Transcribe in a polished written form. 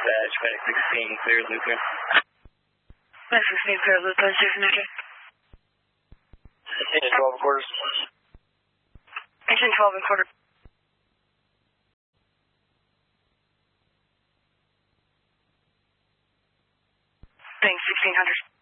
dispatch, Max 16, clear Lutheran. Max 16, clear Lutheran, 6 Newton. 18 and 12 and quarters. 18, 12 and quarter. Thanks, 1600.